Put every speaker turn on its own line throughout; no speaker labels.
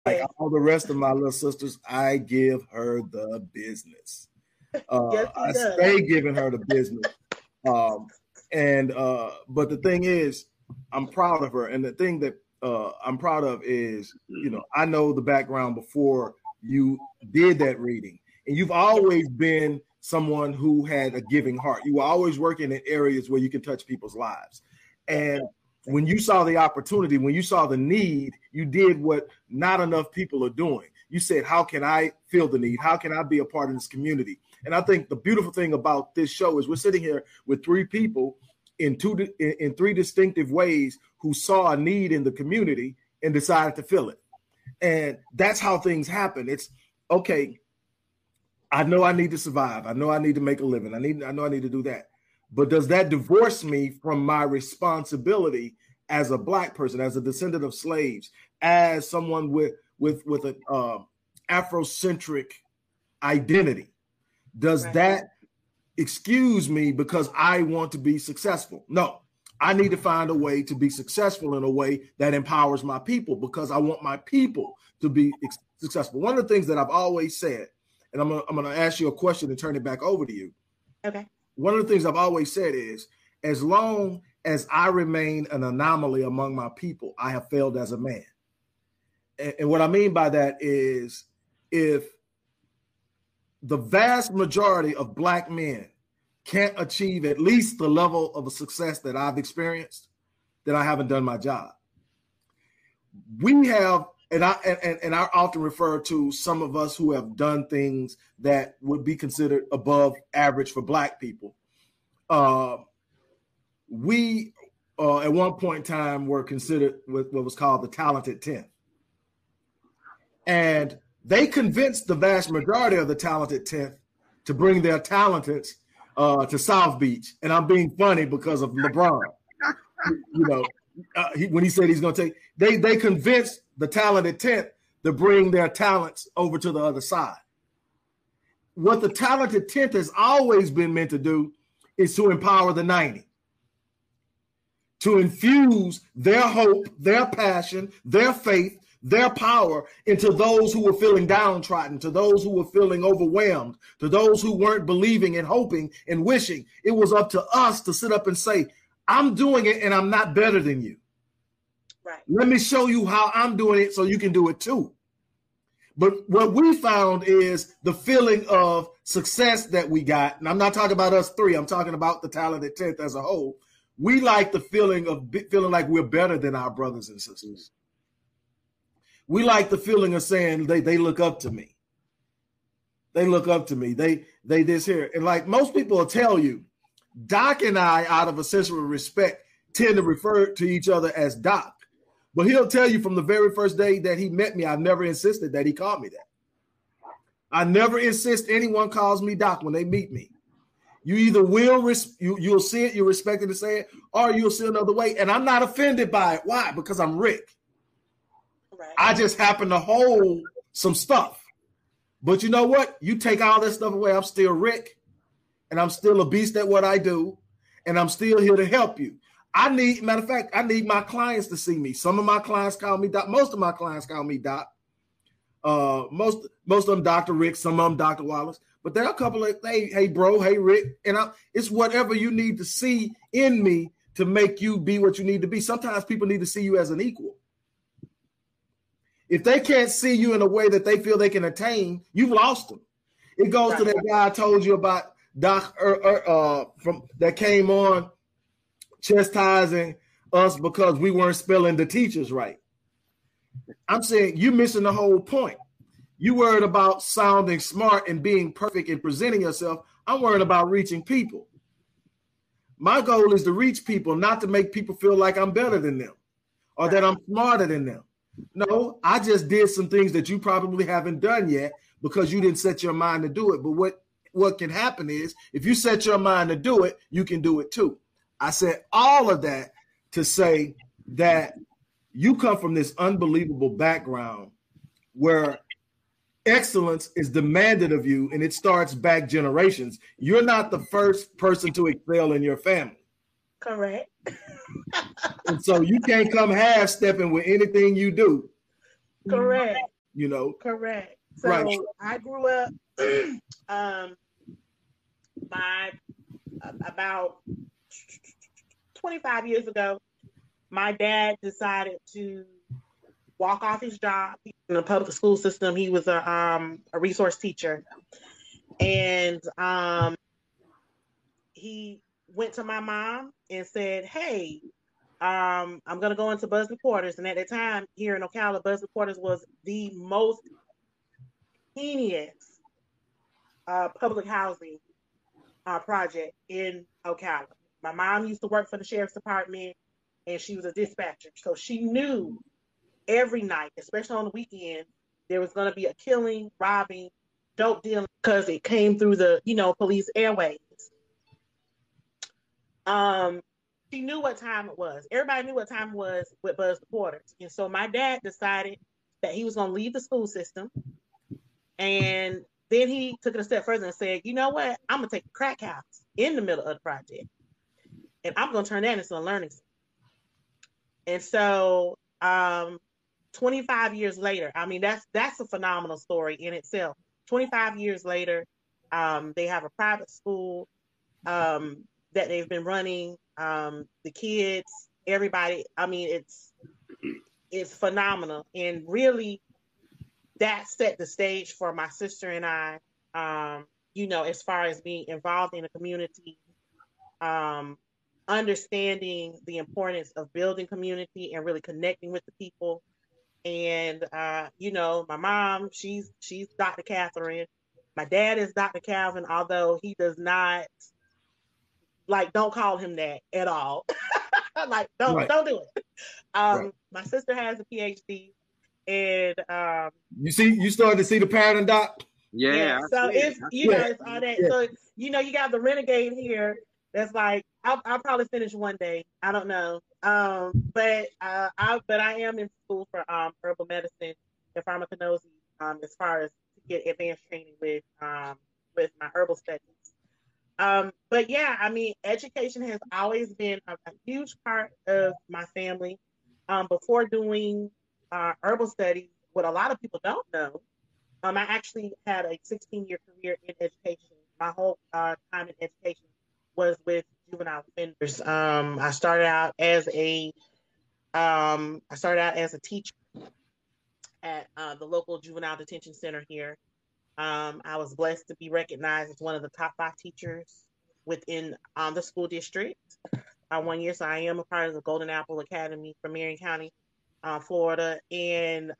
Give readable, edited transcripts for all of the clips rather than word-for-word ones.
like all the rest of my little sisters, I give her the business.
Yes,
I stay giving her the business. But the thing is, I'm proud of her. And the thing that I'm proud of is, I know the background before you did that reading. And you've always been someone who had a giving heart. You were always working in areas where you can touch people's lives. And when you saw the opportunity, when you saw the need, you did what not enough people are doing. You said, how can I feel the need? How can I be a part of this community? And I think the beautiful thing about this show is we're sitting here with three people in three distinctive ways who saw a need in the community and decided to fill it. And that's how things happen. It's okay. I know I need to survive. I know I need to make a living. I know I need to do that. But does that divorce me from my responsibility as a Black person, as a descendant of slaves, as someone with an Afrocentric identity? Does that excuse me because I want to be successful? No, I need to find a way to be successful in a way that empowers my people because I want my people to be successful. One of the things that I've always said, and I'm going to ask you a question and turn it back over to you.
Okay.
One of the things I've always said is, as long as I remain an anomaly among my people, I have failed as a man. And what I mean by that is, if the vast majority of Black men can't achieve at least the level of a success that I've experienced, then I haven't done my job. We have, and I often refer to some of us who have done things that would be considered above average for Black people. We at one point in time were considered what was called the talented 10th. And they convinced the vast majority of the talented 10th to bring their talents to South Beach. And I'm being funny because of LeBron. When he said he's going to take, they convinced the talented 10th to bring their talents over to the other side. What the talented 10th has always been meant to do is to empower the 90, to infuse their hope, their passion, their faith, their power into those who were feeling downtrodden, to those who were feeling overwhelmed, to those who weren't believing and hoping and wishing. It was up to us to sit up and say, I'm doing it and I'm not better than you.
Right.
Let me show you how I'm doing it so you can do it too. But what we found is the feeling of success that we got, and I'm not talking about us three, I'm talking about the talented 10th as a whole. We like the feeling of feeling like we're better than our brothers and sisters. We like the feeling of saying they look up to me. They look up to me. They this here. And like most people will tell you, Doc and I, out of a sense of respect, tend to refer to each other as Doc. But he'll tell you from the very first day that he met me, I never insisted that he called me that. I never insist anyone calls me Doc when they meet me. You either you'll see it, you're respected to say it, or you'll see another way. And I'm not offended by it. Why? Because I'm Rick.
Right.
I just happen to hold some stuff. But you know what? You take all that stuff away, I'm still Rick, and I'm still a beast at what I do, and I'm still here to help you. Matter of fact, I need my clients to see me. Some of my clients call me Doc. Most of my clients call me Doc. Most of them Dr. Rick, some of them Dr. Wallace. But there are a couple of, hey, bro, hey, Rick. And it's whatever you need to see in me to make you be what you need to be. Sometimes people need to see you as an equal. If they can't see you in a way that they feel they can attain, you've lost them. It goes to that guy I told you about, Doc, from that came on chastising us because we weren't spelling the teachers right. I'm saying you're missing the whole point. You worried about sounding smart and being perfect and presenting yourself. I'm worried about reaching people. My goal is to reach people, not to make people feel like I'm better than them or that I'm smarter than them. No, I just did some things that you probably haven't done yet because you didn't set your mind to do it. But what can happen is if you set your mind to do it, you can do it too. I said all of that to say that you come from this unbelievable background where excellence is demanded of you, and it starts back generations. You're not the first person to excel in your family.
Correct.
And so you can't come half-stepping with anything you do.
Correct.
you know.
Correct. So
Right.
I grew up my about 25 years ago. My dad decided to walk off his job in the public school system. He was a resource teacher, and he went to my mom and said, "Hey, I'm gonna go into Busby Quarters." And at the time here in Ocala, Busby Quarters was the most heinous public housing project in Ocala. My mom used to work for the sheriff's department, and she was a dispatcher, so she knew every night, especially on the weekend, there was going to be a killing, robbing, dope dealing, because it came through the police airways. She knew what time it was. Everybody knew what time it was with Busby Quarters, and so my dad decided that he was going to leave the school system, and then he took it a step further and said, "You know what? I'm going to take a crack house in the middle of the project, and I'm going to turn that into a learning center." And so 25 years later, I mean, that's a phenomenal story in itself. 25 years later, they have a private school that they've been running. The kids, everybody, I mean, it's phenomenal. And really, that set the stage for my sister and I, as far as being involved in the community, understanding the importance of building community and really connecting with the people. And my mom, she's Dr. Catherine. My dad is Dr. Calvin, although he does not don't call him that at all. Don't do it.
Right.
My sister has a PhD, and
you started to see the pattern, Doc.
Yeah. So it's it's all that. Yeah. So you got the renegade here. That's like I'll probably finish one day. I don't know. But I am in school for herbal medicine and pharmacognosy as far as to get advanced training with my herbal studies. But yeah, I mean, education has always been a huge part of my family. Before doing herbal studies, what a lot of people don't know, I actually had a 16-year career in education. My whole time in education was with juvenile offenders. I started out as a teacher at the local juvenile detention center here. I was blessed to be recognized as one of the top 5 teachers within the school district 1 year. So I am a part of the Golden Apple Academy from Marion County, Florida. And,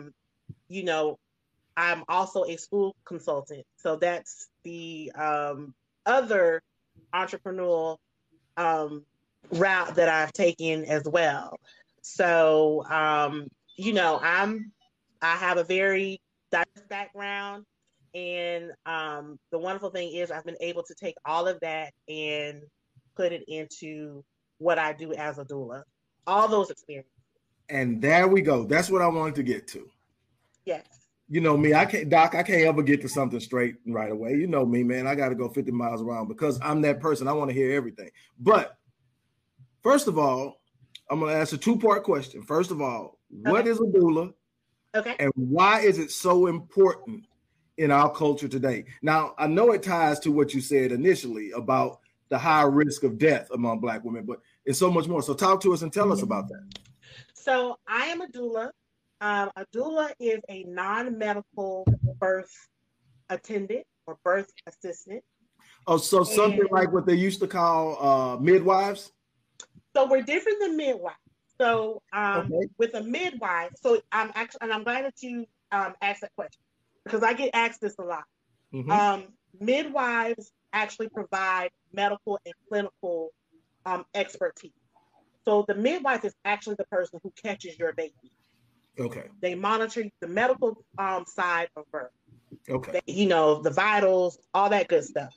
I'm also a school consultant. So that's the other entrepreneurial route that I've taken as well. So, I have a very diverse background. And the wonderful thing is I've been able to take all of that and put it into what I do as a doula. All those experiences.
And there we go. That's what I wanted to get to.
Yes.
You know me, I can't ever get to something straight right away. You know me, man. I got to go 50 miles around because I'm that person. I want to hear everything. But first of all, I'm going to ask a 2-part question. First of all, what is a doula?
Okay.
And why is it so important in our culture today? Now, I know it ties to what you said initially about the high risk of death among Black women, but it's so much more. So talk to us and tell us about that.
So I am a doula. A doula is a non-medical birth attendant or birth assistant.
Oh, so something like what they used to call midwives?
So we're different than midwives. So with a midwife, so I'm glad that you asked that question because I get asked this a lot. Mm-hmm. Midwives actually provide medical and clinical expertise. So the midwife is actually the person who catches your baby.
Okay.
They monitor the medical side of birth.
Okay.
The vitals, all that good stuff.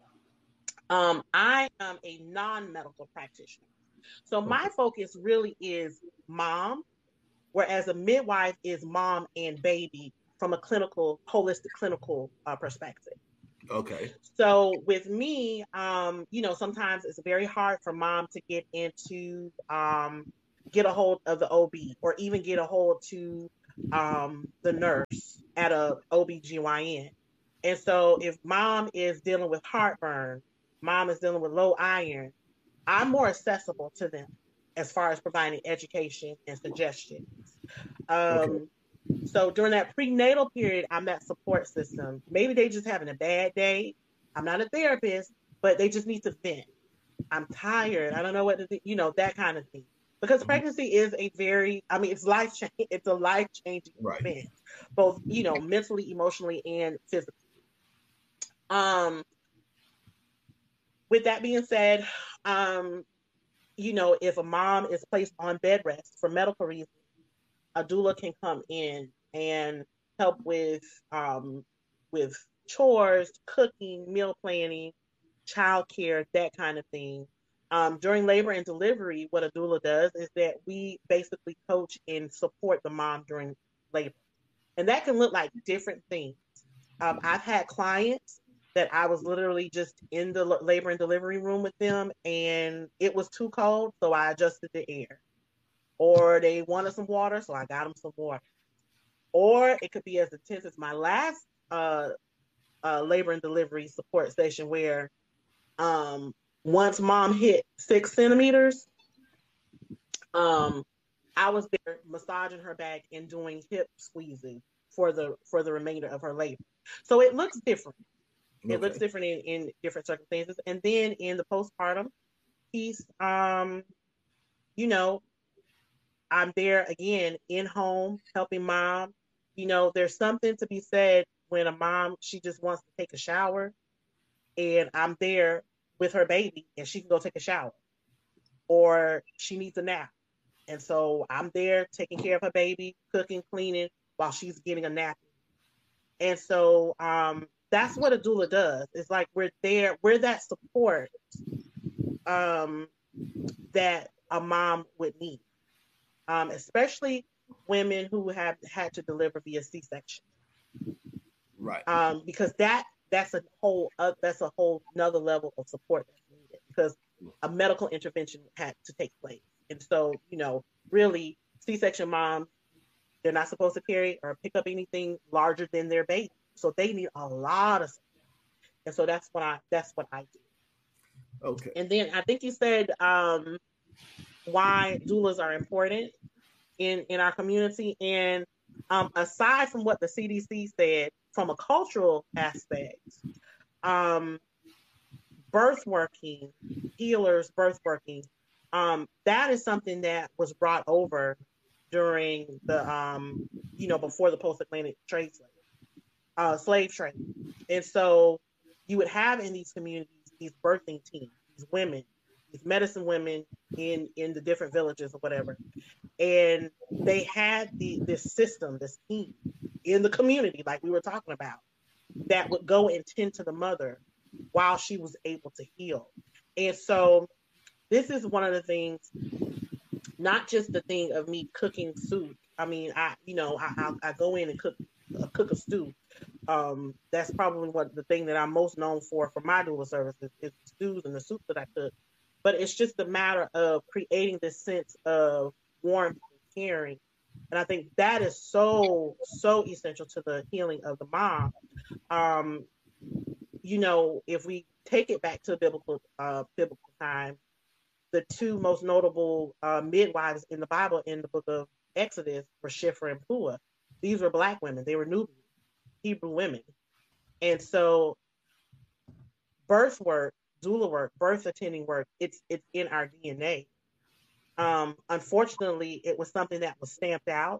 I am a non-medical practitioner. So my focus really is mom, whereas a midwife is mom and baby from a holistic clinical perspective.
Okay.
So with me, sometimes it's very hard for mom to get into, get a hold of the OB or even get a hold to the nurse at a OBGYN. And so if mom is dealing with heartburn, mom is dealing with low iron, I'm more accessible to them as far as providing education and suggestions.
Okay.
So during that prenatal period, I'm that support system. Maybe they just having a bad day. I'm not a therapist, but they just need to vent. I'm tired. I don't know what to do, that kind of thing. Because
Mhm.
pregnancy is it's life changing. It's a life changing
Right.
event, both mentally, emotionally, and physically. Um, with that being said, um, if a mom is placed on bed rest for medical reasons, a doula can come in and help with chores, cooking, meal planning, childcare, that kind of thing. During labor and delivery, what a doula does is that we basically coach and support the mom during labor. And that can look like different things. I've had clients that I was literally just in the labor and delivery room with them, and it was too cold, so I adjusted the air. Or they wanted some water, so I got them some water. Or it could be as intense as my last labor and delivery support session, where um, once mom hit 6 centimeters, um, I was there massaging her back and doing hip squeezing for the remainder of her labor. So it looks different. It looks
Okay.
different in different circumstances. And then in the postpartum piece, you know, I'm there again in home helping mom. There's something to be said when a mom, she just wants to take a shower, and I'm there with her baby and she can go take a shower, or she needs a nap. And so I'm there taking care of her baby, cooking, cleaning while she's getting a nap. And so that's what a doula does. It's like we're there, we're that support um, that a mom would need, especially women who have had to deliver via C-section,
Right.
because that's a whole another level of support that's needed, because a medical intervention had to take place. And so, really, C-section moms, they're not supposed to carry or pick up anything larger than their baby, so they need a lot of support. And so that's what I do.
Okay.
And then I think you said why doulas are important in our community. And aside from what the CDC said, from a cultural aspect, um, birth working, healers, birth working, that is something that was brought over during the, before the post-Atlantic slave trade. And so you would have in these communities these birthing teams, these women, these medicine women in the different villages or whatever, and they had this system, this team in the community, like we were talking about, that would go and tend to the mother while she was able to heal. And so this is one of the things, not just the thing of me cooking soup. I mean, I go in and cook a stew. That's probably what the thing that I'm most known for my doula services is the stews and the soup that I cook. But it's just a matter of creating this sense of warmth and caring. And I think that is so, so essential to the healing of the mom. Um, if we take it back to biblical time, the two most notable midwives in the Bible in the book of Exodus were Shiphrah and Puah. These were Black women. They were Nubian, Hebrew women. And so birth work, doula work, birth attending work, it's in our DNA. Unfortunately, it was something that was stamped out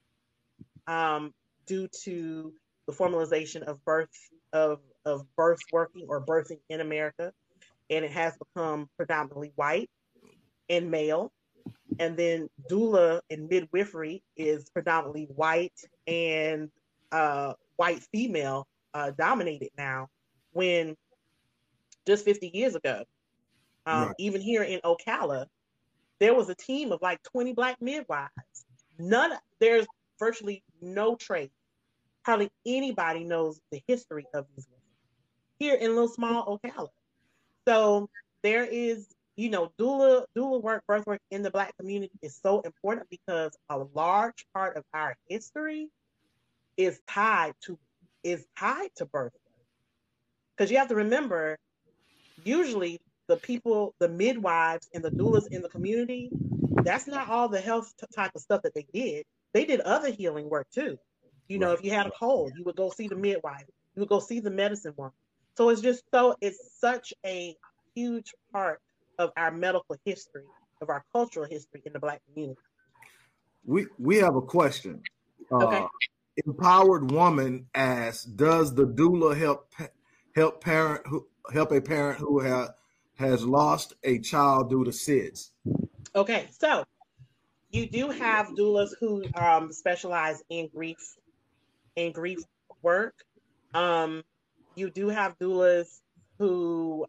due to the formalization of birth working or birthing in America, and it has become predominantly white and male. And then doula and midwifery is predominantly white and white female dominated now, when just 50 years ago,
Right.
even here in Ocala, there was a team of like 20 Black midwives. There's virtually no trace. Hardly anybody knows the history of these women here in little small Ocala. So there is doula work, birth work in the Black community is so important because a large part of our history is tied to birth. Because you have to remember, usually the midwives and the doulas in the community, that's not all the health type of stuff that they did. They did other healing work too.
Right.
If you had a cold, you would go see the midwife. You would go see the medicine woman. So it's such a huge part of our medical history, of our cultural history in the Black community.
We have a question.
Okay.
Empowered Woman asks, does the doula help a parent who has lost a child due to SIDS?
Okay, so you do have doulas who specialize in grief work. You do have doulas who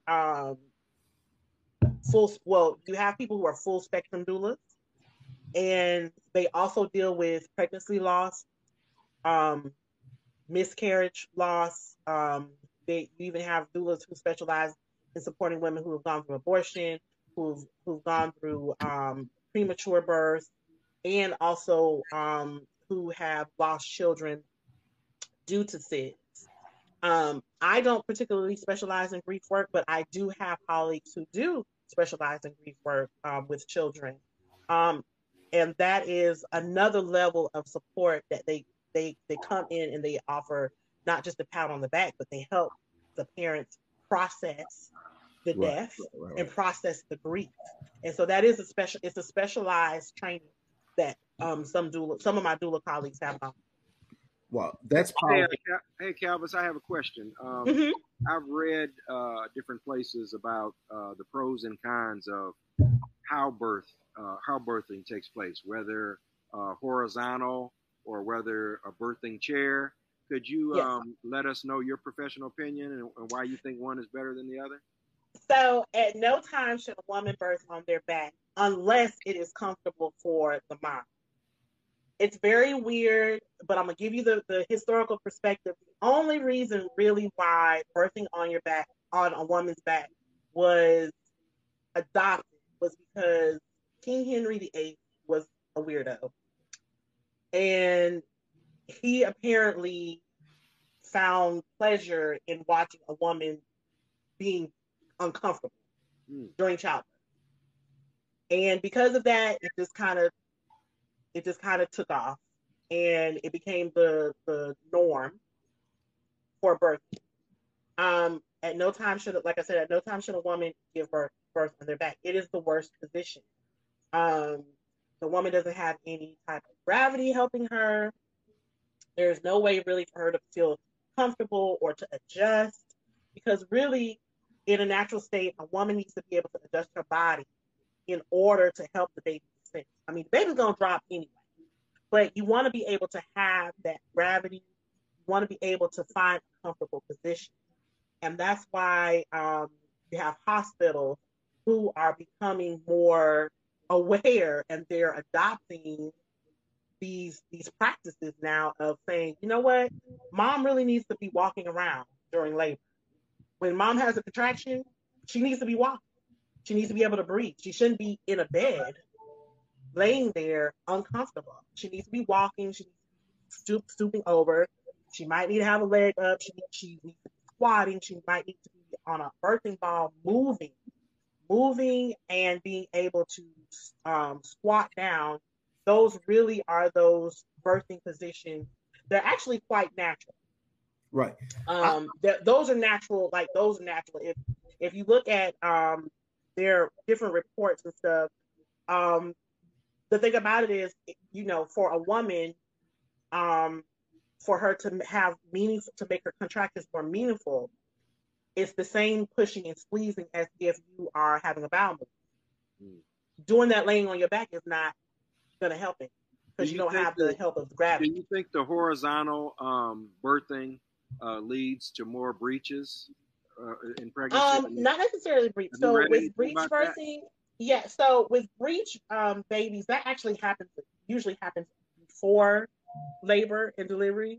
you have people who are full spectrum doulas, and they also deal with pregnancy loss, miscarriage loss. You even have doulas who specialize in supporting women who have gone through abortion, who've gone through premature birth, and also who have lost children due to SIDS. I don't particularly specialize in grief work, but I do have colleagues who do specialize in grief work with children. And that is another level of support that they come in and they offer not just a pat on the back, but they help the parents process the death and process the grief. And so that is it's a specialized training that some of my doula colleagues have on.
Well, that's powerful.
Hey, Calvis, I have a question. I've read different places about the pros and cons of how birthing takes place, whether horizontal or whether a birthing chair. Could you let us know your professional opinion and why you think one is better than the other?
So at no time should a woman birth on their back unless it is comfortable for the mom. It's very weird, but I'm going to give you the historical perspective. The only reason really why birthing on a woman's back was adopted was because King Henry VIII was a weirdo. And he apparently found pleasure in watching a woman being uncomfortable during childbirth. And because of that, it just kind of took off, and it became the norm for birthing. At no time should a woman give birth on their back. It is the worst position. The woman doesn't have any type of gravity helping her. There's no way really for her to feel comfortable or to adjust, because really, in a natural state, a woman needs to be able to adjust her body in order to help the baby descend. I mean, the baby's gonna drop anyway, but you want to be able to have that gravity. You want to be able to find a comfortable position, and that's why you have hospitals who are becoming more aware, and they're adopting these practices now of saying, you know what, mom really needs to be walking around during labor. When mom has a contraction, she needs to be walking. She needs to be able to breathe. She shouldn't be in a bed laying there uncomfortable. She needs to be walking. She needs to be stooping over. She might need to have a leg up. She needs to be squatting. She might need to be on a birthing ball, moving and being able to squat down. Those really are those birthing positions. They're actually quite natural.
Right.
Those are natural. If you look at their different reports and stuff, the thing about it is, for a woman, for her to have meaningful, to make her contractions more meaningful, it's the same pushing and squeezing as if you are having a bowel movement. Doing that laying on your back is not going to help it, because you don't have the help of gravity.
Do you think the horizontal birthing leads to more breaches in pregnancy?
Not necessarily breech. So with breech birthing, so with breech babies, that actually usually happens before labor and delivery.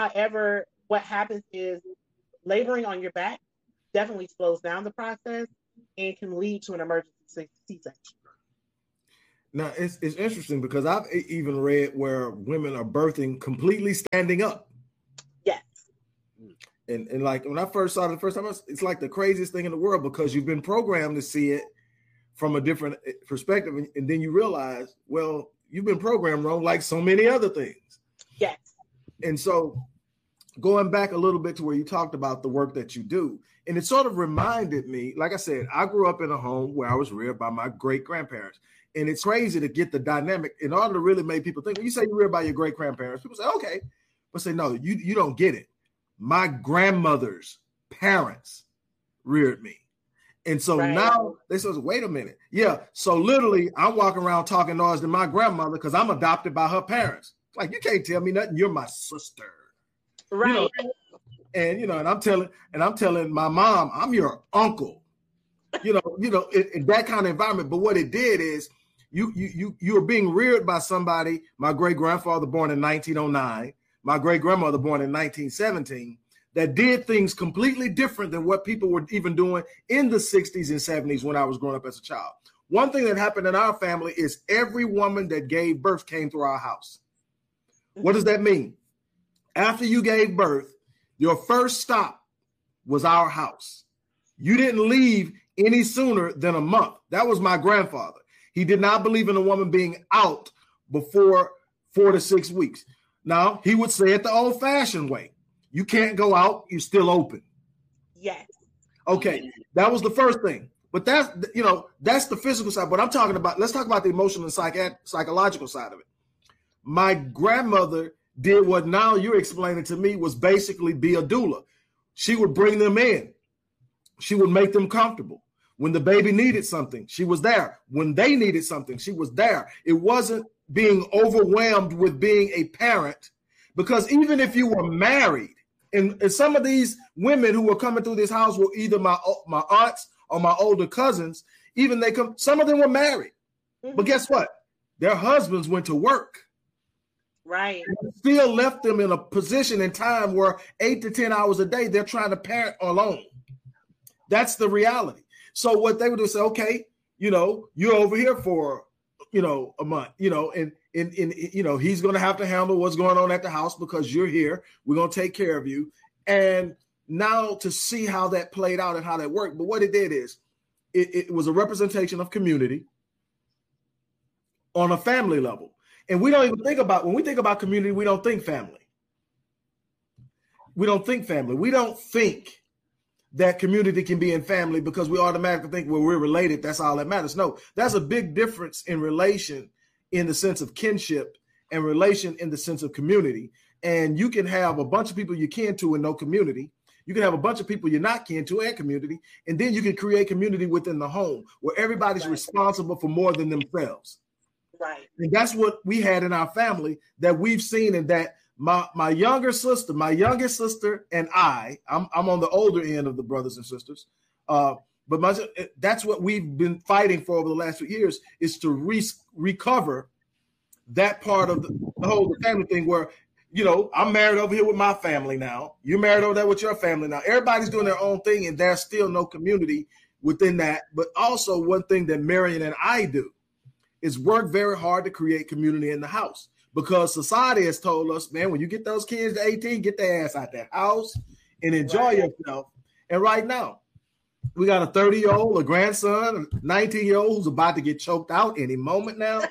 However, what happens is laboring on your back definitely slows down the process. and can lead to an emergency C-section.
Now, it's interesting because I've even read where women are birthing completely standing up.
Yes.
And like when I first saw it the first time, it's like the craziest thing in the world because you've been programmed to see it from a different perspective. And then you realize, well, you've been programmed wrong like so many other things.
Yes.
And so going back a little bit to where you talked about the work that you do, and it sort of reminded me, like I said, I grew up in a home where I was reared by my great-grandparents. And it's crazy to get the dynamic in order to really make people think. When you say you're reared by your great-grandparents, people say, okay. But say, no, you don't get it. My grandmother's parents reared me. And so now they say, wait a minute. Yeah. So literally, I'm walking around talking noise to my grandmother because I'm adopted by her parents. Like, you can't tell me nothing. You're my sister.
Right.
And and I'm telling my mom, I'm your uncle. In that kind of environment. But what it did is you were being reared by somebody. My great grandfather born in 1909, my great grandmother born in 1917, that did things completely different than what people were even doing in the 60s and 70s when I was growing up as a child. One thing that happened in our family is every woman that gave birth came through our house. What does that mean? After you gave birth, your first stop was our house. You didn't leave any sooner than a month. That was my grandfather. He did not believe in a woman being out before 4 to 6 weeks. Now, he would say it the old-fashioned way. You can't go out. You're still open.
Yes.
Okay. That was the first thing. But that's the physical side. But I'm talking about, let's talk about the emotional and psychological side of it. My grandmother did what now you're explaining to me was basically be a doula. She would bring them in. She would make them comfortable. When the baby needed something, she was there. When they needed something, she was there. It wasn't being overwhelmed with being a parent, because even if you were married, and some of these women who were coming through this house were either my aunts or my older cousins, some of them were married. Mm-hmm. But guess what? Their husbands went to work.
Right.
Still left them in a position in time where 8 to 10 hours a day, they're trying to parent alone. That's the reality. So what they would do is say, okay, you're over here for, a month, and he's going to have to handle what's going on at the house because you're here. We're going to take care of you. And now to see how that played out and how that worked. But what it did is it was a representation of community on a family level. And we don't even think about, when we think about community, we don't think family. We don't think family. We don't think that community can be in family because we automatically think, well, we're related. That's all that matters. No, that's a big difference in relation in the sense of kinship and relation in the sense of community. And you can have a bunch of people you kin to and no community. You can have a bunch of people you're not kin to and community. And then you can create community within the home where everybody's responsible for more than themselves.
Right.
And that's what we had in our family that we've seen, and that my youngest sister and I'm on the older end of the brothers and sisters. But that's what we've been fighting for over the last few years, is to recover that part of the whole family thing where, I'm married over here with my family now. You're married over there with your family now. Everybody's doing their own thing, and there's still no community within that. But also one thing that Marion and I do is work very hard to create community in the house. Because society has told us, man, when you get those kids to 18, get their ass out that house and enjoy yourself. And right now, we got a 30-year-old, a grandson, a 19-year-old who's about to get choked out any moment now.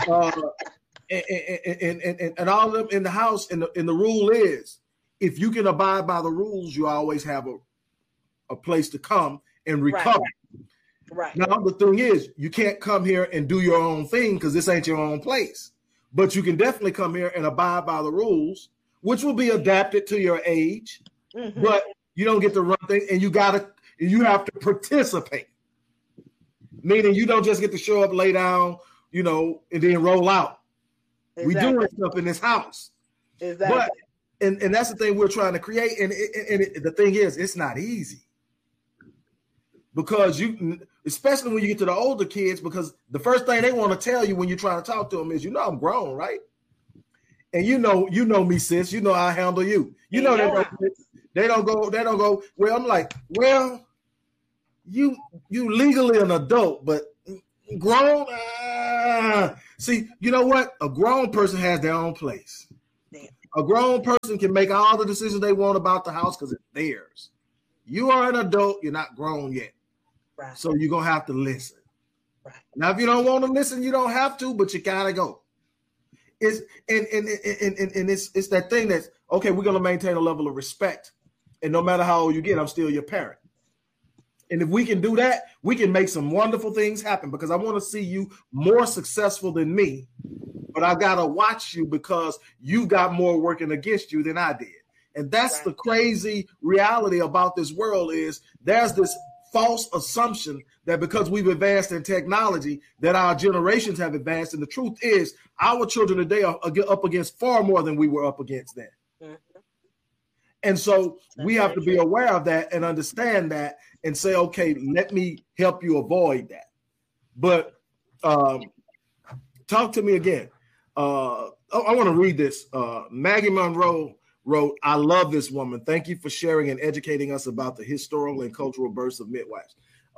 And all of them in the house. And the rule is, if you can abide by the rules, you always have a place to come and recover.
Right.
Now, the thing is, you can't come here and do your own thing because this ain't your own place. But you can definitely come here and abide by the rules, which will be adapted to your age. Mm-hmm. But you don't get to run things, and you have to participate. Meaning you don't just get to show up, lay down, and then roll out. Exactly. We're doing stuff in this house.
Exactly.
But and that's the thing we're trying to create. And the thing is, it's not easy. Because especially when you get to the older kids, because the first thing they want to tell you when you're trying to talk to them is, I'm grown, right? And you know me, sis. I handle you. They don't go. Well, I'm like, well, you legally an adult, but grown. See, you know what? A grown person has their own place. Damn. A grown person can make all the decisions they want about the house because it's theirs. You are an adult. You're not grown yet. Right. So you're going to have to listen. Right. Now, if you don't want to listen, you don't have to, but you got to go. It's that thing that's, okay, we're going to maintain a level of respect. And no matter how old you get, I'm still your parent. And if we can do that, we can make some wonderful things happen, because I want to see you more successful than me, but I got to watch you because you got more working against you than I did. And that's the crazy reality about this world, is there's this false assumption that because we've advanced in technology that our generations have advanced. And the truth is our children today are up against far more than we were up against then. Mm-hmm. And so we have to be aware of that and understand that and say, okay, let me help you avoid that. But talk to me again. I want to read this. Maggie Monroe wrote, I love this woman. Thank you for sharing and educating us about the historical and cultural births of midwives.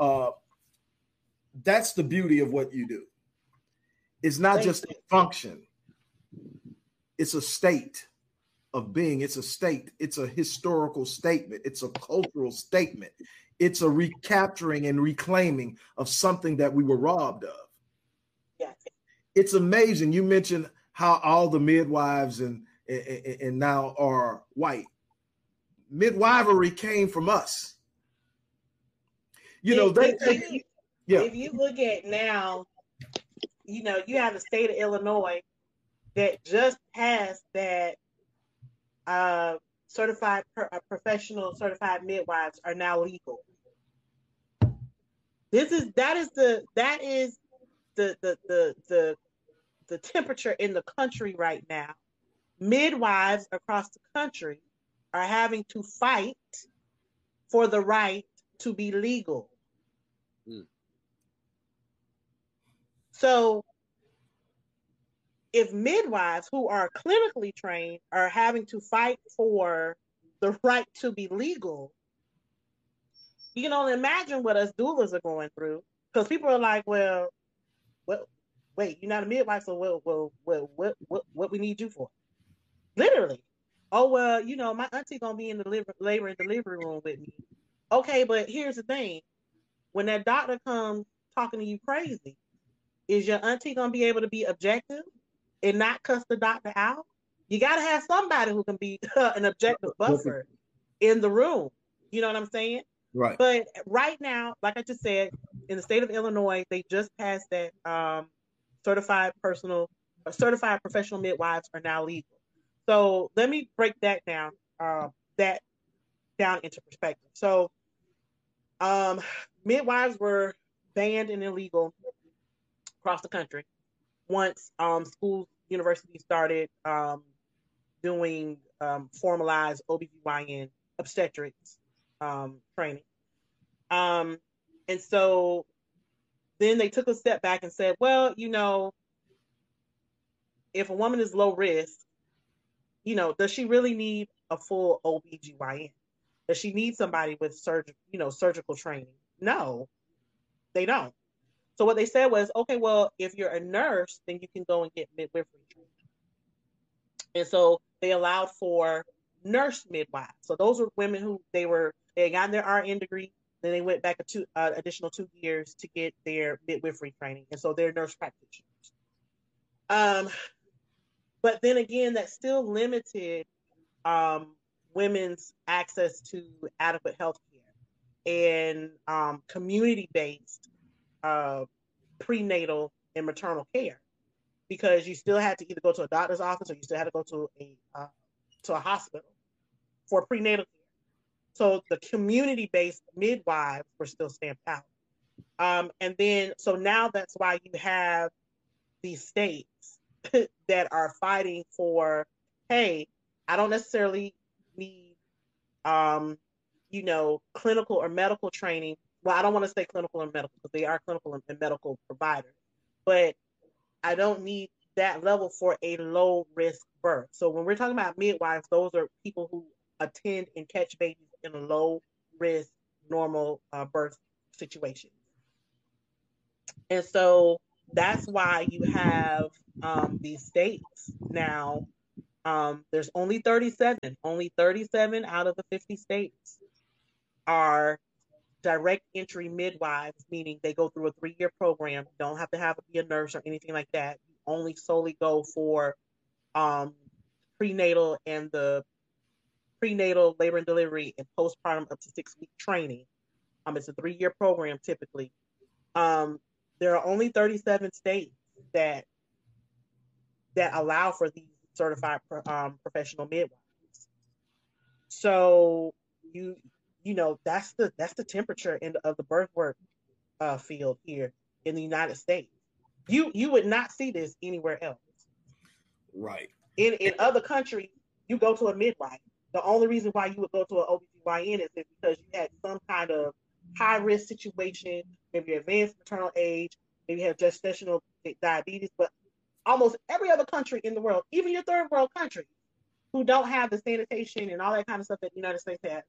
That's the beauty of what you do. It's not just a function. It's a state of being. It's a state. It's a historical statement. It's a cultural statement. It's a recapturing and reclaiming of something that we were robbed of. Yes. It's amazing. You mentioned how all the midwives and now are white. Midwifery came from us.
If you look at now, you have the state of Illinois that just passed that professional certified midwives are now legal. That is the temperature in the country right now. Midwives across the country are having to fight for the right to be legal. Mm. So if midwives who are clinically trained are having to fight for the right to be legal, you can only imagine what us doulas are going through. Because people are like, well, wait, you're not a midwife, so what we need you for? Literally. Oh, well, my auntie gonna be in the labor and delivery room with me. Okay, but here's the thing. When that doctor comes talking to you crazy, is your auntie gonna be able to be objective and not cuss the doctor out? You gotta have somebody who can be an objective buffer in the room. You know what I'm saying?
Right.
But right now, like I just said, in the state of Illinois, they just passed that certified professional midwives are now legal. So let me break that down into perspective. So midwives were banned and illegal across the country once schools, universities started doing formalized OBGYN obstetrics training. And so then they took a step back and said, well, if a woman is low risk, does she really need a full OBGYN? Does she need somebody with surgical training? No, they don't. So what they said was, okay, well, if you're a nurse, then you can go and get midwifery training. And so they allowed for nurse midwives. So those were women who they had gotten their RN degree, then they went back additional 2 years to get their midwifery training. And so they're nurse practitioners. But then again, that still limited women's access to adequate health care and community-based prenatal and maternal care, because you still had to either go to a doctor's office or you still had to go to a hospital for prenatal care. So the community-based midwives were still stamped out. And then, so now that's why you have these states that are fighting for, hey, I don't necessarily need, clinical or medical training. Well, I don't want to say clinical and medical because they are clinical and medical providers, but I don't need that level for a low risk birth. So when we're talking about midwives, those are people who attend and catch babies in a low risk, normal birth situations. And so that's why you have these states now. There's only 37. Only 37 out of the 50 states are direct entry midwives, meaning they go through a 3-year program. You don't have to be a nurse or anything like that. You only solely go for prenatal and the prenatal labor and delivery and postpartum up to 6-week training. It's a 3-year program typically. There are only 37 states that allow for these certified professional midwives. So you know that's the temperature of the birth work field here in the United States. You would not see this anywhere else.
Right.
In other countries, you go to a midwife. The only reason why you would go to an OBGYN is because you had some kind of high risk situation, maybe advanced maternal age, maybe you have gestational diabetes, but almost every other country in the world, even your third world countries, who don't have the sanitation and all that kind of stuff that the United States has,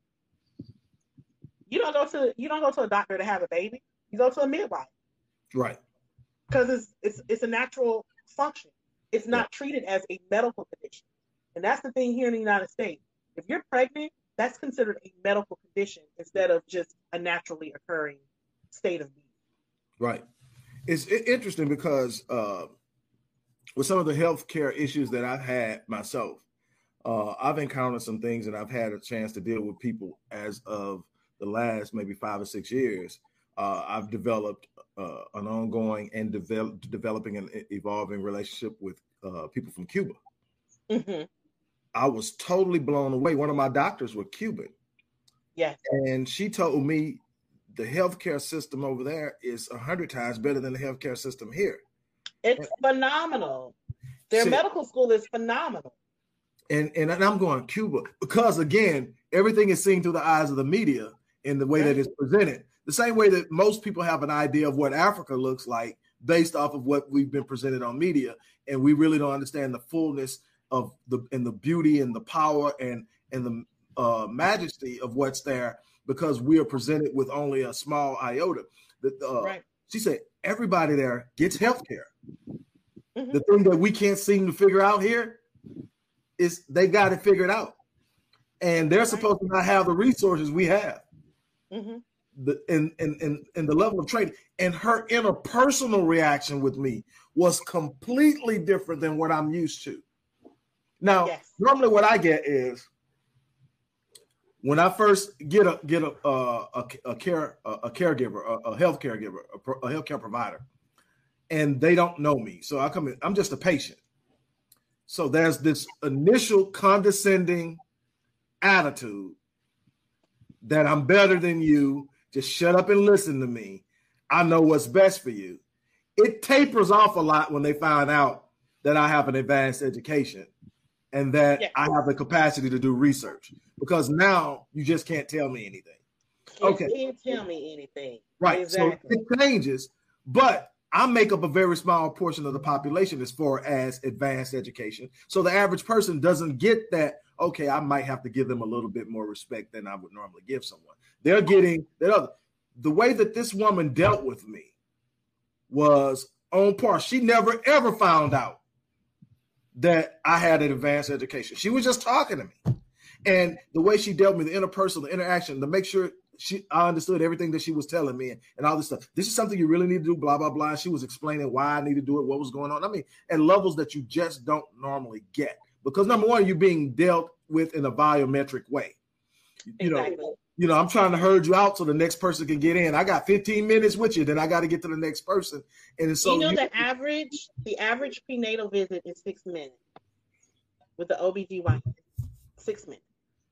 you don't go to a doctor to have a baby. You go to a midwife.
Right.
Because it's a natural function. It's not treated as a medical condition. And that's the thing here in the United States. If you're pregnant, that's considered a medical condition instead of just a naturally occurring state of being.
Right. It's interesting because with some of the healthcare issues that I've had myself, I've encountered some things and I've had a chance to deal with people as of the last maybe 5 or 6 years. I've developed an ongoing and developing an evolving relationship with people from Cuba.
Mm-hmm.
I was totally blown away. One of my doctors was Cuban.
Yeah.
And she told me the healthcare system over there is 100 times better than the healthcare system here.
It's phenomenal. Their medical school is phenomenal.
And I'm going Cuba because, again, everything is seen through the eyes of the media in the way that it's presented. The same way that most people have an idea of what Africa looks like based off of what we've been presented on media. And we really don't understand the fullness of the beauty and the power and the majesty of what's there because we are presented with only a small iota.
Right.
She said everybody there gets health care.
Mm-hmm.
The thing that we can't seem to figure out here is they got it figured out. And they're supposed to not have the resources we have.
Mm-hmm.
And the level of training. And her interpersonal reaction with me was completely different than what I'm used to. Now, normally what I get is when I first get a caregiver, a health caregiver, a healthcare provider, and they don't know me. So I come in, I'm just a patient. So there's this initial condescending attitude that I'm better than you. Just shut up and listen to me. I know what's best for you. It tapers off a lot when they find out that I have an advanced education and that I have the capacity to do research, because now you just can't tell me anything.
Okay. You can't tell me anything.
Right.
Exactly.
So it changes, but I make up a very small portion of the population as far as advanced education. So the average person doesn't get that, okay, I might have to give them a little bit more respect than I would normally give someone. They're getting that other. The way that this woman dealt with me was on par. She never, ever found out that I had an advanced education. She was just talking to me. And the way she dealt with me, the interpersonal, the interaction, to make sure I understood everything that she was telling me and all this stuff. This is something you really need to do, blah, blah, blah. And she was explaining why I need to do it, what was going on. I mean, at levels that you just don't normally get. Because number one, you're being dealt with in a volumetric way. You know, I'm trying to herd you out so the next person can get in. I got 15 minutes with you, then I got to get to the next person. And so
the average prenatal visit is 6 minutes with the OBGYN. 6 minutes.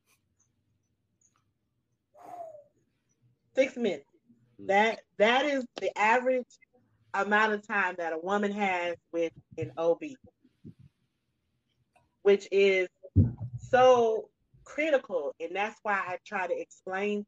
6 minutes. That is the average amount of time that a woman has with an OB, which is so critical. And that's why I try to explain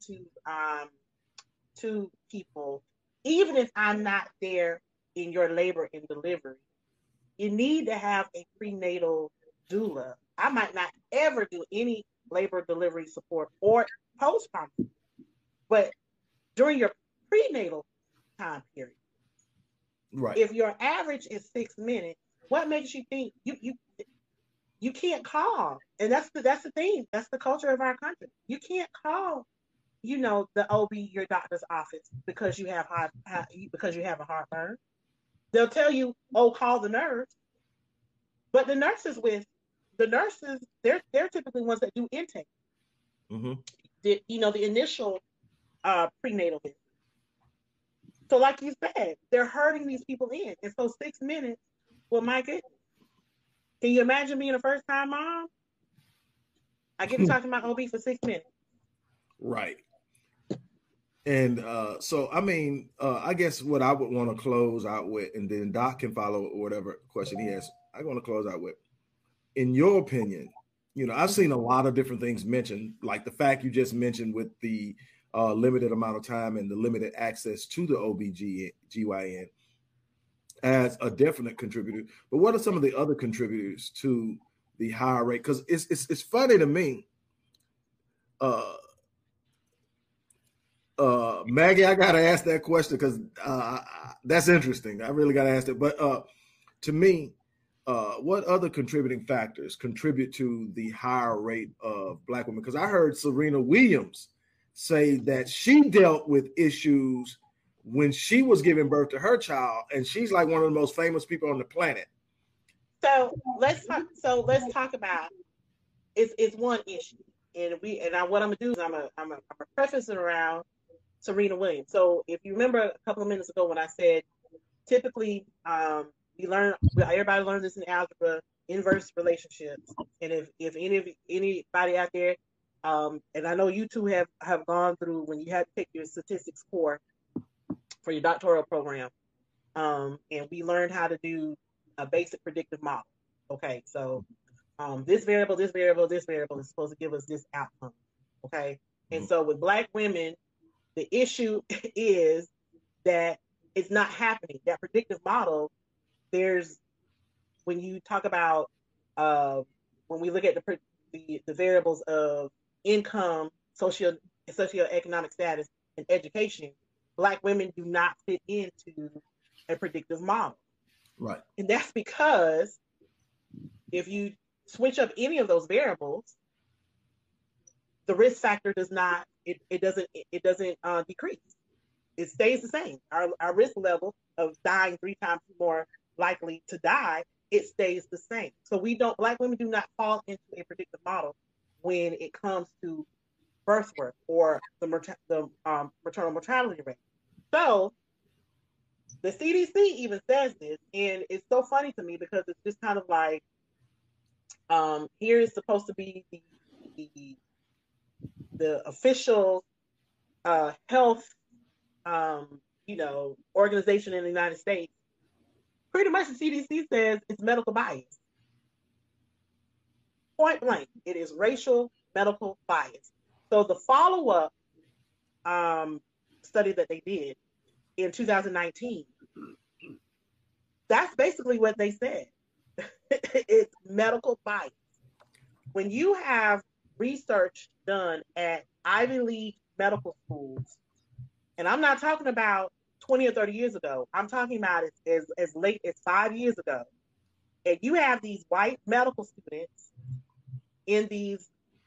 to people, even if I'm not there in your labor and delivery, you need to have a prenatal doula. I might not ever do any labor delivery support or postpartum, but during your prenatal time period.
Right.
If your average is 6 minutes, what makes you think you can't call? And that's the thing. That's the culture of our country. You can't call, the OB, your doctor's office, because you have because you have a heartburn. They'll tell you, oh, call the nurse. But the nurses, they're typically ones that do intake.
Mm-hmm.
The initial prenatal visit. So like you said, they're herding these people in. And so 6 minutes, well, my goodness. Can you imagine being a first-time mom? I get to talk to my OB for 6 minutes.
Right. And so, I mean, I guess what I would want to close out with, and then Doc can follow whatever question he has. I want to close out with, in your opinion, I've seen a lot of different things mentioned, like the fact you just mentioned with the limited amount of time and the limited access to the OBGYN as a definite contributor. But what are some of the other contributors to the higher rate? Because it's funny to me. Maggie, I gotta ask that question because that's interesting. I really gotta ask it. But to me, what other contributing factors contribute to the higher rate of Black women? Because I heard Serena Williams say that she dealt with issues when she was giving birth to her child, and she's like one of the most famous people on the planet.
So let's talk about it's one issue, and what I'm gonna do is I'm gonna preface it around Serena Williams. So if you remember a couple of minutes ago when I said typically everybody learns this in algebra, inverse relationships, and if anybody out there, and I know you two have gone through when you had to take your statistics core for your doctoral program, and we learned how to do a basic predictive model. Okay, so this variable is supposed to give us this outcome. Okay, and so with Black women, the issue is that it's not happening. That predictive model, when you talk about when we look at the variables of income, socioeconomic status, and education, Black women do not fit into a predictive model.
Right.
And that's because if you switch up any of those variables, the risk factor doesn't decrease. It stays the same. Our risk level of dying 3 times more likely to die, it stays the same. So Black women do not fall into a predictive model when it comes to birth work or the maternal mortality rate. So the CDC even says this, and it's so funny to me because it's just kind of like, here is supposed to be the official health, organization in the United States. Pretty much the CDC says it's medical bias. Point blank, it is racial medical bias. So the follow-up study that they did in 2019, that's basically what they said. It's medical bias. When you have research done at Ivy League medical schools, and I'm not talking about 20 or 30 years ago, I'm talking about as late as 5 years ago, and you have these white medical students in these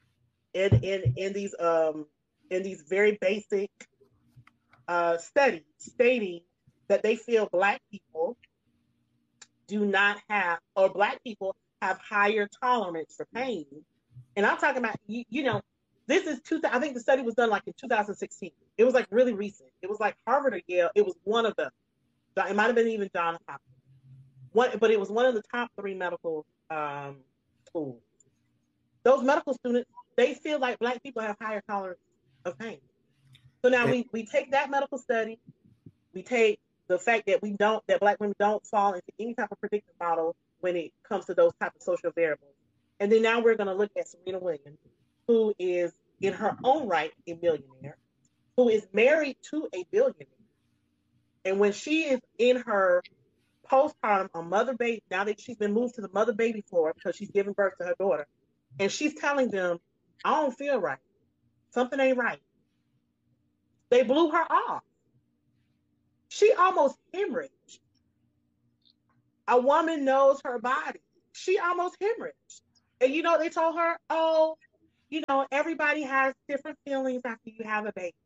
very basic studies stating that they feel Black people do not have, or Black people have higher tolerance for pain. And I'm talking about, this is I think the study was done like in 2016. It was like really recent. It was like Harvard or Yale. It was one of them. It might have been even Johns Hopkins. But it was one of the top 3 medical schools. Those medical students, they feel like Black people have higher tolerance of pain. So now we take that medical study, we take the fact that that Black women don't fall into any type of predictive model when it comes to those type of social variables. And then now we're going to look at Serena Williams, who is in her own right a millionaire, who is married to a billionaire. And when she is in her postpartum on mother baby, now that she's been moved to the mother baby floor because she's giving birth to her daughter, and she's telling them, I don't feel right. Something ain't right. They blew her off. She almost hemorrhaged. A woman knows her body. She almost hemorrhaged. And they told her, oh, everybody has different feelings after you have a baby.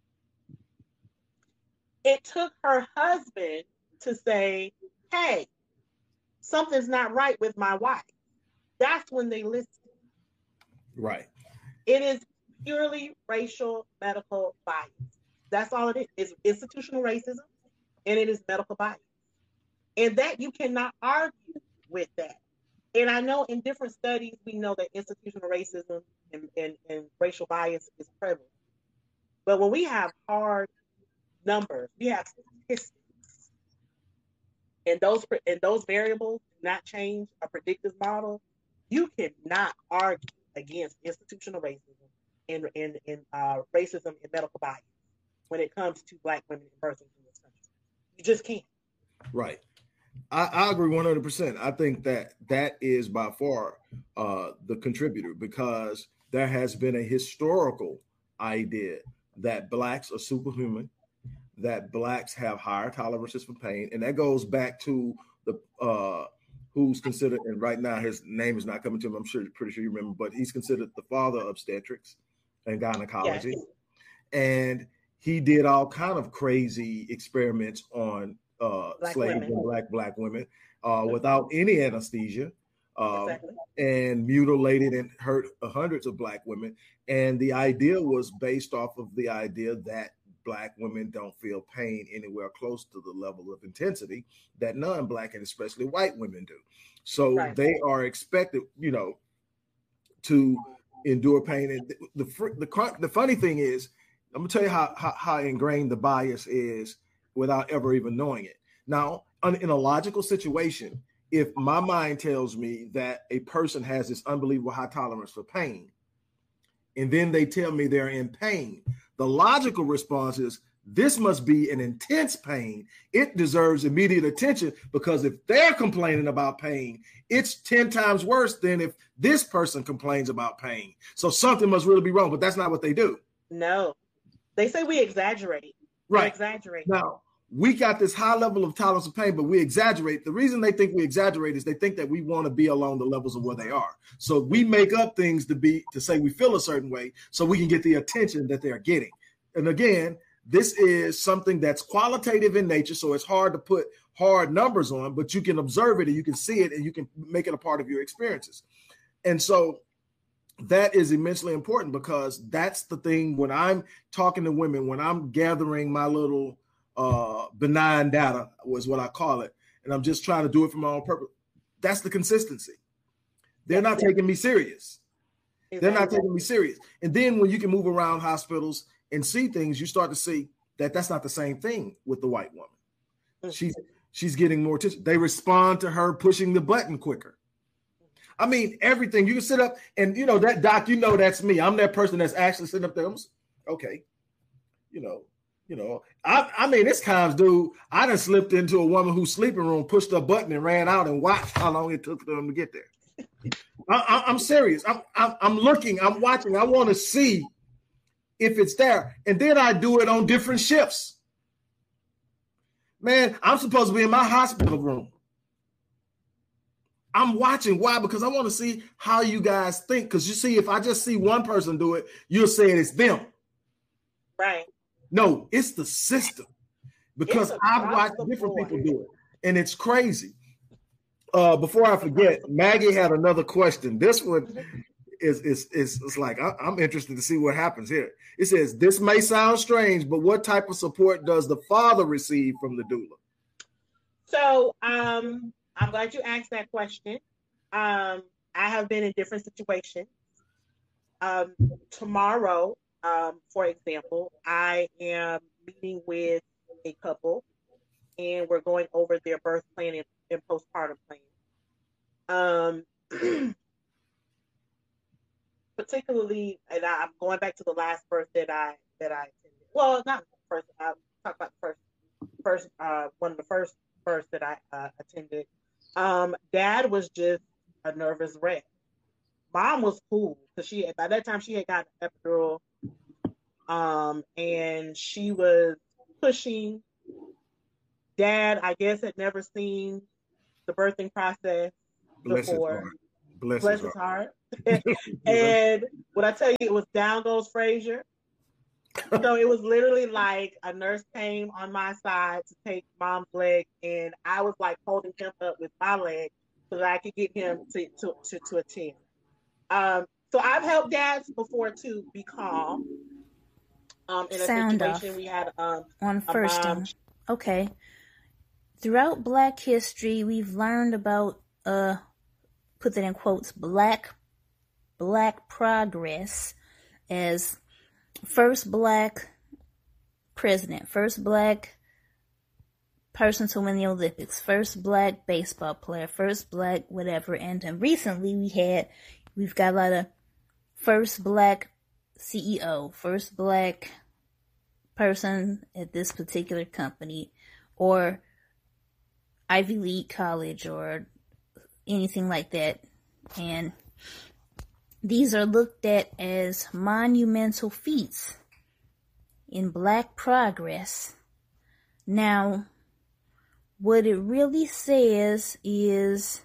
It took her husband to say, hey, something's not right with my wife. That's when they listened.
Right.
It is purely racial medical bias. That's all it is. It's institutional racism, and it is medical bias. And that you cannot argue with that. And I know in different studies, we know that institutional racism and racial bias is prevalent. But when we have hard numbers, we have statistics, and those variables do not change a predictive model, you cannot argue against institutional racism and racism and medical bias when it comes to Black women in birthing in this country. You just can't.
Right. I agree 100%. I think that is by far the contributor, because there has been a historical idea that Blacks are superhuman, that Blacks have higher tolerances for pain, and that goes back to the who's considered, and right now his name is not coming to him, pretty sure you remember, but he's considered the father of obstetrics and gynecology. Yes. And he did all kind of crazy experiments on slaves and black women without any anesthesia, exactly. And mutilated and hurt hundreds of Black women. And the idea was based off of the idea that Black women don't feel pain anywhere close to the level of intensity that non-Black and especially white women do. So right. They are expected, to endure pain. And the funny thing is, I'm gonna tell you how ingrained the bias is without ever even knowing it. Now, in a logical situation, if my mind tells me that a person has this unbelievable high tolerance for pain, and then they tell me they're in pain, the logical response is, this must be an intense pain. It deserves immediate attention, because if they're complaining about pain, it's 10 times worse than if this person complains about pain. So something must really be wrong, but that's not what they do.
No, they say we exaggerate.
Right.
We exaggerate.
Now, we got this high level of tolerance of pain, but we exaggerate. The reason they think we exaggerate is they think that we want to be along the levels of where they are. So we make up things to say we feel a certain way so we can get the attention that they're getting. And again, this is something that's qualitative in nature, so it's hard to put hard numbers on, but you can observe it and you can see it and you can make it a part of your experiences. And so that is immensely important, because that's the thing when I'm talking to women, when I'm gathering my little benign data, was what I call it, and I'm just trying to do it for my own purpose. That's the consistency. They're not taking me serious. They're not taking me serious. And then when you can move around hospitals and see things, you start to see that that's not the same thing with the white woman. She's getting more attention. They respond to her pushing the button quicker. I mean, everything. You can sit up and, that doc, that's me. I'm that person that's actually sitting up there. Okay. I mean, it's times, dude, I done slipped into a woman whose sleeping room, pushed a button and ran out and watched how long it took for them to get there. I'm serious. I'm looking, I'm watching. I want to see if it's there. And then I do it on different shifts. Man, I'm supposed to be in my hospital room. I'm watching. Why? Because I want to see how you guys think. Because you see, if I just see one person do it, you'll say it's them.
Right.
No, it's the system. Because I've watched different people do it. And it's crazy. Before I forget, Maggie had another question. This one is like, I'm interested to see what happens here. It says, this may sound strange, but what type of support does the father receive from the doula?
So I'm glad you asked that question. I have been in different situations. Tomorrow, for example, I am meeting with a couple, and we're going over their birth plan and postpartum plan. Particularly, and I'm going back to the last birth that I attended. Well, not first. I'll talk about the first one of the first births that I attended. Dad was just a nervous wreck. Mom was cool because by that time she had got an epidural, and she was pushing Dad, I guess, had never seen the birthing process before.
Bless his heart.
And when I tell you, it was down goes Frazier. So it was literally like a nurse came on my side to take Mom's leg, and I was like holding him up with my leg so that I could get him to a chair. So I've helped dads before to be calm. In a situation we had
on first. Okay. Throughout Black history, we've learned about put that in quotes, black progress as first Black president, first Black person to win the Olympics, first Black baseball player, first Black whatever. And recently we've got a lot of first Black CEO, first Black person at this particular company or Ivy League college or anything like that. And these are looked at as monumental feats in Black progress. Now, what it really says is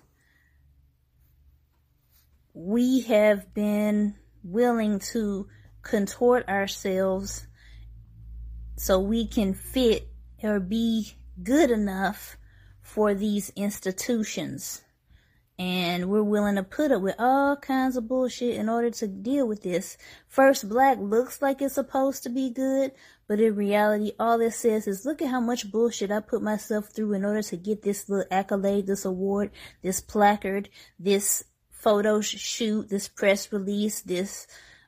we have been willing to contort ourselves so we can fit or be good enough for these institutions. And we're willing to put up with all kinds of bullshit in order to deal with this. First Black looks like it's supposed to be good, but in reality, all it says is, look at how much bullshit I put myself through in order to get this little accolade, this award, this placard, this photo shoot, this press release, this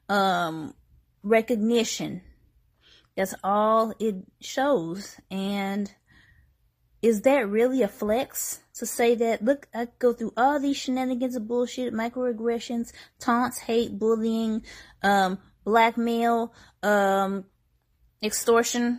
recognition. That's all it shows. And is that really a flex to say that, look, I go through all these shenanigans of bullshit, microaggressions, taunts, hate, bullying, blackmail, extortion,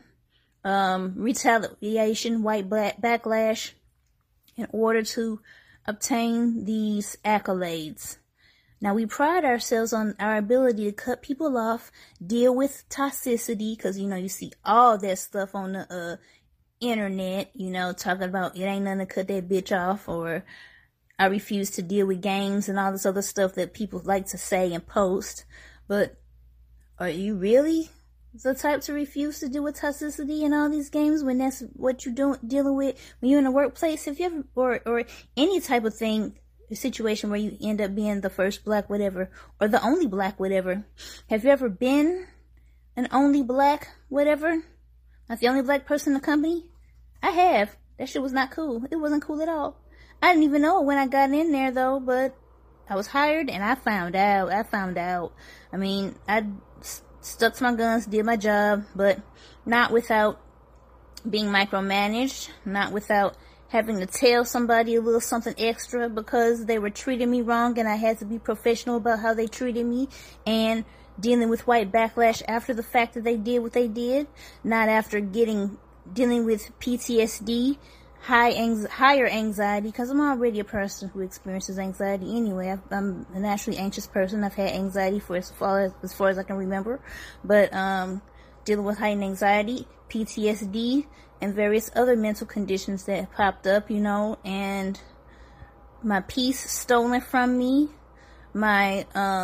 retaliation, white backlash in order to obtain these accolades? Now, we pride ourselves on our ability to cut people off, deal with toxicity, because, you see all that stuff on the internet, talking about it ain't nothing to cut that bitch off, or I refuse to deal with games and all this other stuff that people like to say and post. But are you really the type to refuse to deal with toxicity in all these games when that's what you're dealing with when you're in the workplace? Have you ever, or any type of thing, a situation where you end up being the first Black whatever, or the only Black whatever? Have you ever been an only Black whatever? Not the only Black person in the company? I have. That shit was not cool. It wasn't cool at all. I didn't even know it when I got in there though, but I was hired and I found out. I mean, I stuck to my guns, did my job, but not without being micromanaged, not without having to tell somebody a little something extra because they were treating me wrong and I had to be professional about how they treated me, and dealing with white backlash after the fact that they did what they did, not after dealing with PTSD, higher anxiety, because I'm already a person who experiences anxiety anyway. I'm a naturally anxious person. I've had anxiety for as far as I can remember, but dealing with heightened anxiety, PTSD, and various other mental conditions that popped up, and my peace stolen from me, my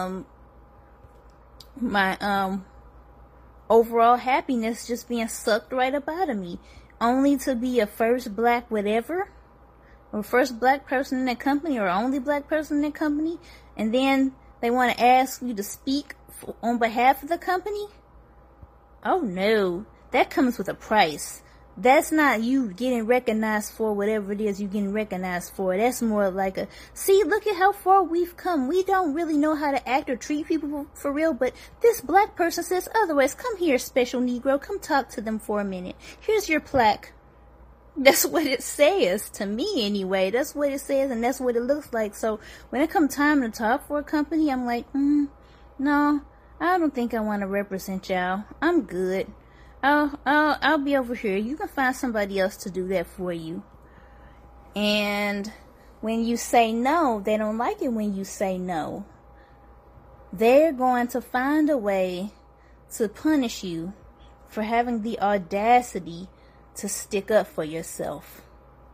overall happiness just being sucked right up out of me, only to be a first Black whatever, or first Black person in that company, or only Black person in that company, and then they want to ask you to speak on behalf of the company? Oh no, that comes with a price. That's not you getting recognized for whatever it is you're getting recognized for. That's more like see, look at how far we've come. We don't really know how to act or treat people for real, but this Black person says otherwise. Come here, special Negro. Come talk to them for a minute. Here's your plaque. That's what it says to me anyway. That's what it says, and that's what it looks like. So when it comes time to talk for a company, I'm like, no, I don't think I want to represent y'all. I'm good. I'll be over here. You can find somebody else to do that for you. And when you say no, they don't like it when you say no. They're going to find a way to punish you for having the audacity to stick up for yourself.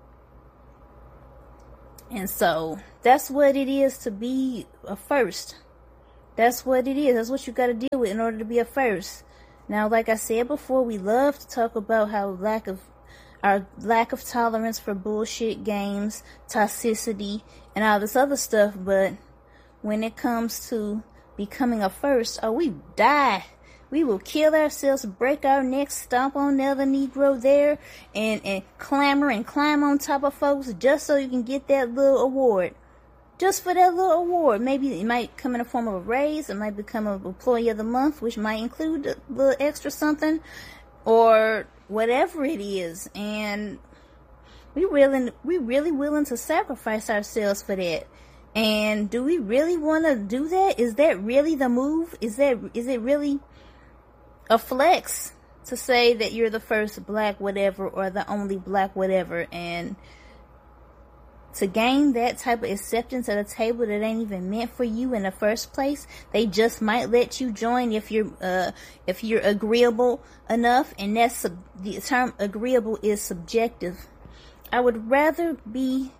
And so that's what it is to be a first. That's what it is. That's what you got to deal with in order to be a first. Now, like I said before, we love to talk about how our lack of tolerance for bullshit games, toxicity, and all this other stuff. But when it comes to becoming a first, we die. We will kill ourselves, break our necks, stomp on another Negro there, and clamor and climb on top of folks just so you can get that little award. Just for that little award. Maybe it might come in the form of a raise. It might become an employee of the month, which might include a little extra something, or whatever it is. And we really willing to sacrifice ourselves for that. And do we really want to do that? Is that really the move? Is it really a flex to say that you're the first black whatever or the only black whatever, and to gain that type of acceptance at a table that ain't even meant for you in the first place? They just might let you join if you're agreeable enough, and that's the term agreeable is subjective. I would rather be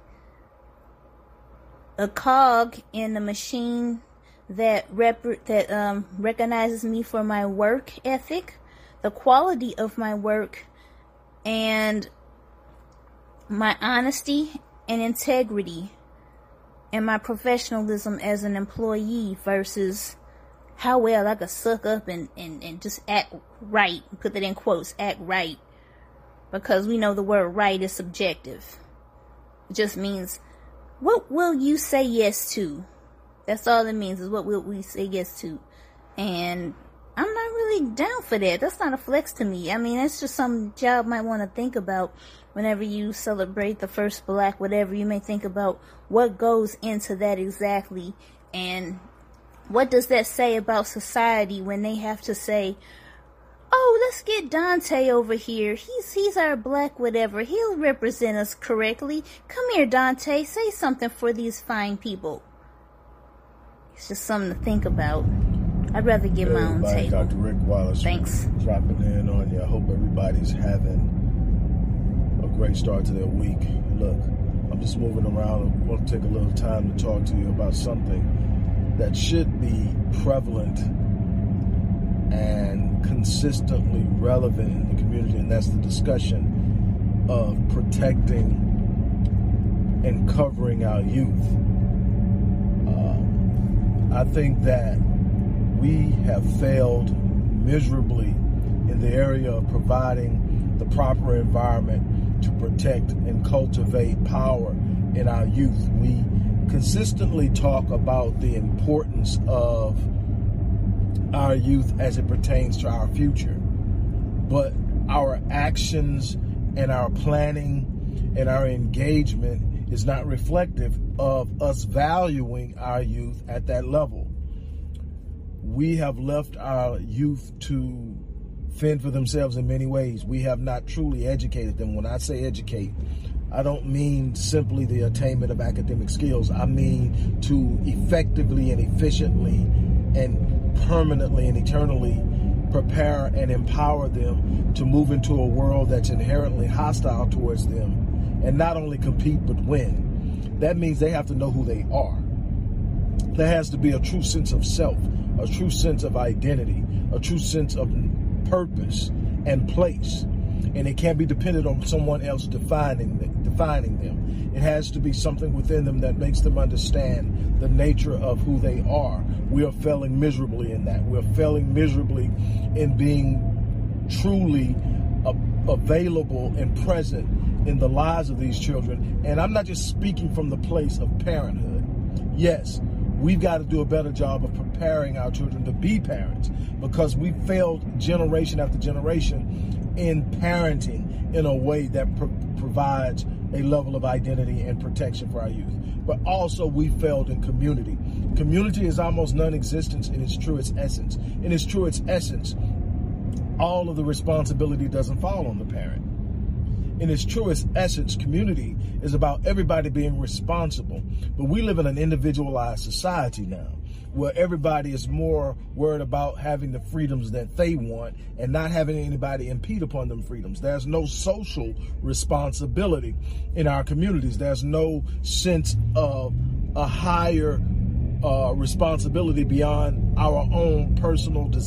a cog in the machine that recognizes me for my work ethic, the quality of my work, and my honesty and integrity, and my professionalism as an employee, versus how well I could suck up and just act right, put that in quotes, act right, because we know the word right is subjective. It just means, what will you say yes to? That's all it means, is what will we say yes to. And I'm not really down for that. That's not a flex to me. I mean, it's just something y'all might want to think about whenever you celebrate the first black whatever. You may think about what goes into that exactly, and what does that say about society when they have to say, oh, let's get Dante over here. He's our black whatever. He'll represent us correctly. Come here, Dante. Say something for these fine people. It's just something to think about. I'd rather get my own table.
Dr. Rick Wallace.
Thanks.
Dropping in on you. I hope everybody's having a great start to their week. Look, I'm just moving around. I want to take a little time to talk to you about something that should be prevalent and consistently relevant in the community, and that's the discussion of protecting and covering our youth. I think that we have failed miserably in the area of providing the proper environment to protect and cultivate power in our youth. We consistently talk about the importance of our youth as it pertains to our future, but our actions and our planning and our engagement is not reflective of us valuing our youth at that level. We have left our youth to fend for themselves in many ways. We have not truly educated them. When I say educate, I don't mean simply the attainment of academic skills. I mean to effectively and efficiently and permanently and eternally prepare and empower them to move into a world that's inherently hostile towards them, and not only compete but win. That means they have to know who they are. There has to be a true sense of self, a true sense of identity, a true sense of purpose and place. And it can't be dependent on someone else defining them. It has to be something within them that makes them understand the nature of who they are. We are failing miserably in that. We're failing miserably in being truly available and present in the lives of these children. And I'm not just speaking from the place of parenthood. Yes, we've got to do a better job of preparing our children to be parents, because we failed generation after generation in parenting in a way that provides a level of identity and protection for our youth. But also we failed in community. Community is almost non-existent in its truest essence. In its truest essence, all of the responsibility doesn't fall on the parent. In its truest essence, community is about everybody being responsible. But we live in an individualized society now, where everybody is more worried about having the freedoms that they want and not having anybody impede upon them freedoms. There's no social responsibility in our communities. There's no sense of a higher responsibility beyond our own personal desires.